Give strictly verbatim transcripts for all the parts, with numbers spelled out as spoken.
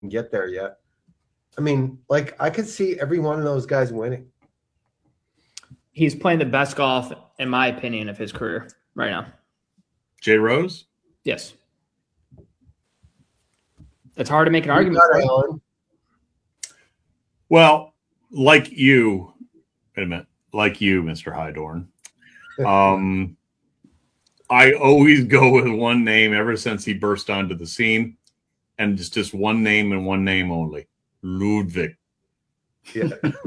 get there yet. I mean, like I could see every one of those guys winning. He's playing the best golf, in my opinion, of his career right now. Jay Rose? Yes. It's hard to make an argument for him. Well, like you, wait a minute, like you, Mister Hydorn, um, I always go with one name ever since he burst onto the scene, and it's just one name and one name only, Ludwig. Yeah.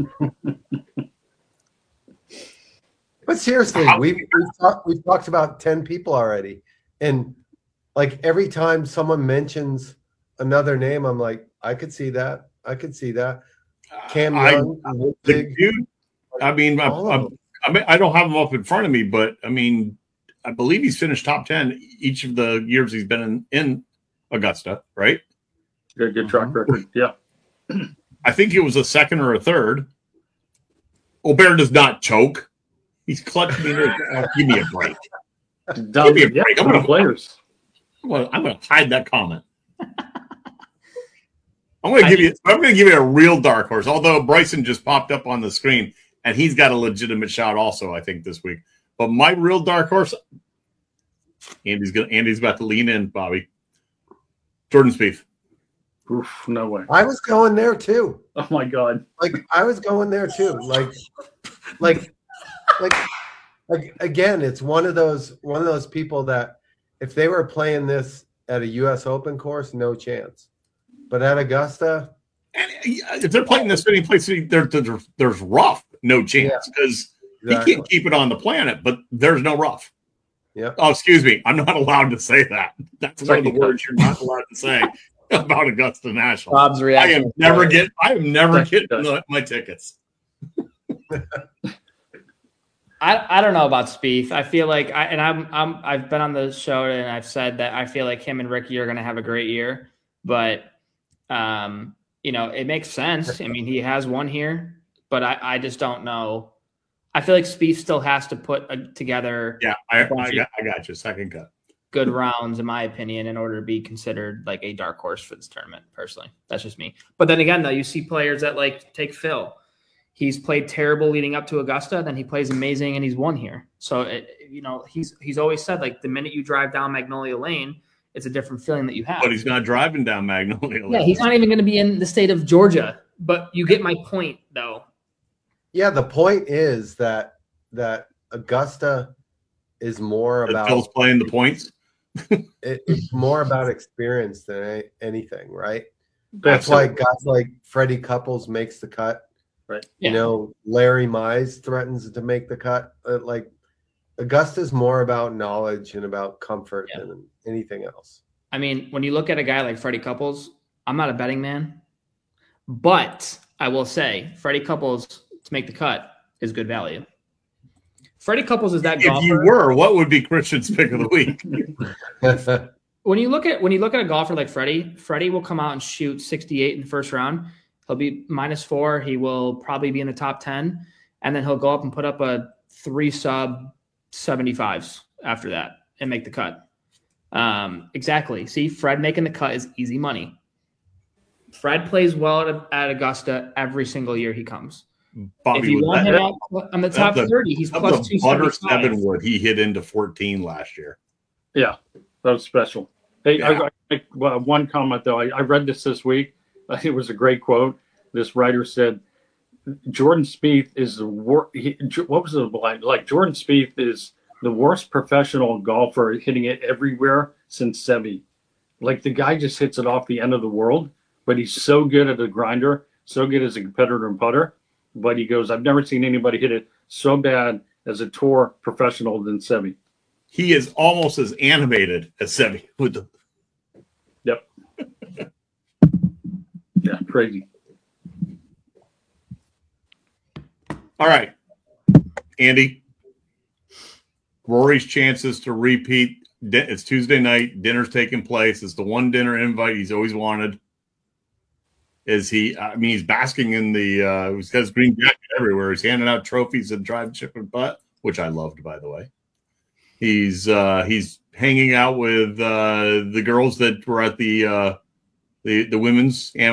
But seriously, we've we've, talk, we've talked about ten people already, and like every time someone mentions another name, I'm like, I could see that. I could see that. Cam Young, I, the dude, I mean, I, I, I mean, I don't have him up in front of me, but I mean, I believe he's finished top ten each of the years he's been in, in Augusta, right? Good, good track record. Yeah. I think it was a second or a third. Aubert does not choke. He's clutch. uh, give me a break. Give me a break. I'm going to players. I'm going to hide that comment. I'm going to give you. I'm going to give you a real dark horse. Although Bryson just popped up on the screen, and he's got a legitimate shot also, I think, this week. But my real dark horse, Andy's going. Andy's about to lean in, Bobby. Jordan Spieth. Oof, no way. I was going there too. Oh my God. Like I was going there too. Like, like, like, like again, it's one of those one of those people that if they were playing this at a U S Open course, no chance. But at Augusta, and if they're playing this any place, there, there's, there's rough, no chance because yeah, exactly. He can't keep it on the planet. But there's no rough. Yeah. Oh, excuse me. I'm not allowed to say that. That's one of the words you're not allowed to say about Augusta National. Bob's reaction. I am never get. I am never getting my tickets. I, I don't know about Spieth. I feel like I and I'm I'm I've been on the show and I've said that I feel like him and Ricky are going to have a great year, but um you know it makes sense. I mean he has one here, but I, I just don't know. I feel like Spieth still has to put a, together. Yeah, I I got, I got you. Second cut. Good rounds, in my opinion, in order to be considered like a dark horse for this tournament. Personally, that's just me. But then again, though, you see players that like take Phil. He's played terrible leading up to Augusta, then he plays amazing, and he's won here. So, it, you know, he's he's always said, like, the minute you drive down Magnolia Lane, it's a different feeling that you have. But he's not driving down Magnolia Lane. Yeah, he's not even going to be in the state of Georgia. But you get my point, though. Yeah, the point is that that Augusta is more about – Phil's playing the points? it, it's more about experience than any, anything, right? That's why guys like Freddie Couples makes the cut. Right. You yeah. know, Larry Mize threatens to make the cut. Uh, like Augusta's more about knowledge and about comfort yeah. than anything else. I mean, when you look at a guy like Freddie Couples, I'm not a betting man, but I will say Freddie Couples to make the cut is good value. Freddie Couples is that if golfer. If you were, what would be Christian's pick of the week? when you look at when you look at a golfer like Freddie, Freddie will come out and shoot sixty-eight in the first round. He'll be minus four. He will probably be in the top ten. And then he'll go up and put up a three sub seventy-fives after that and make the cut. Um, exactly. See, Fred making the cut is easy money. Fred plays well at, at Augusta every single year he comes. Bobby, if you want him out on the top the, thirty, he's plus two butter seven wood he hit into fourteen last year. Yeah, that was special. Hey, yeah. I, I, well, one comment, though. I, I read this this week. It was a great quote. This writer said, Jordan Spieth is the worst. What was it like? Like Jordan Spieth is the worst professional golfer hitting it everywhere since Seve. Like the guy just hits it off the end of the world, but he's so good at a grinder, so good as a competitor and putter. But he goes, I've never seen anybody hit it so bad as a tour professional than Seve. He is almost as animated as Seve with the. Yep. Yeah, crazy. All right, Andy. Rory's chances to repeat. It's Tuesday night. Dinner's taking place. It's the one dinner invite he's always wanted. Is he? I mean, he's basking in the. Uh, he's got his green jacket everywhere. He's handing out trophies and drive, chip, and putt, which I loved, by the way. He's uh, he's hanging out with uh, the girls that were at the uh, the the women's